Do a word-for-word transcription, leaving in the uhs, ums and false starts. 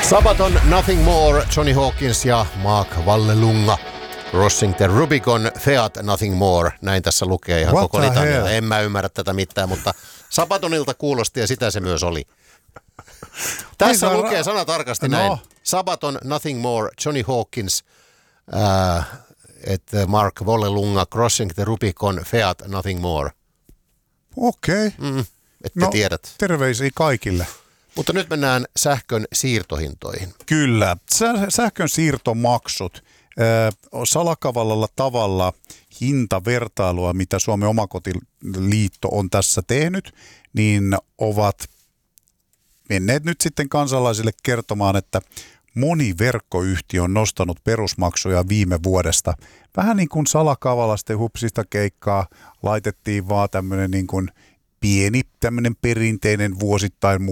Sabaton, Nothing More, Johnny Hawkins ja Mark Vallelunga. Crossing the Rubicon, Fiat, Nothing More. Näin tässä lukee ihan What koko the litania. hell? En mä ymmärrä tätä mitään, mutta Sabatonilta kuulosti ja sitä se myös oli. Tässä Niin, lukee ra- sanatarkasti no. näin. Sabaton, Nothing More, Johnny Hawkins, äh, että Mark Vallelunga, Crossing the Rubicon, Fiat, Nothing More. Okei. Okay. Mm, että No, tiedät. terveisiä kaikille. Mutta nyt mennään sähkön siirtohintoihin. Kyllä. Sä- sähkön siirtomaksut. Äh, salakavallalla tavalla hintavertailua, mitä Suomen omakotiliitto on tässä tehnyt, niin ovat menneet nyt sitten kansalaisille kertomaan, että moni verkkoyhtiö on nostanut perusmaksuja viime vuodesta. Vähän niin kuin salakavalasta hupsista keikkaa laitettiin vaan tämmöinen niin kuin pieni tämmöinen perinteinen vuosittain